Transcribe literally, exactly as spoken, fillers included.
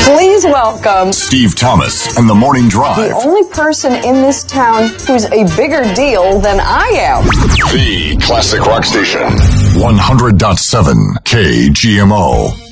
Please welcome Steve Thomas and the Morning Drive. The only person in this town who's a bigger deal than I am. The classic rock station. one hundred point seven K G M O.